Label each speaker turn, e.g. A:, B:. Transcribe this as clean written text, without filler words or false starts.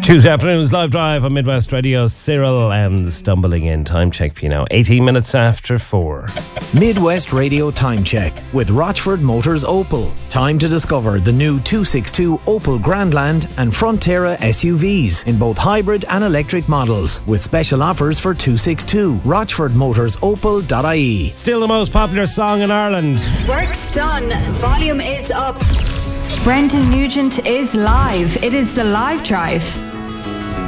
A: Tuesday afternoon's live drive on Midwest Radio. Cyril and Stumbling In. Time check for you now. 18 minutes after 4.
B: Midwest Radio Time Check with Rochford Motors Opel. Time to discover the new 262 Opel Grandland and Frontera SUVs in both hybrid and electric models with special offers for 262. RochfordMotorsOpel.ie.
A: Still the most popular song in Ireland.
C: Work's done. Volume is up. Brendan Nugent is live. It is the live drive.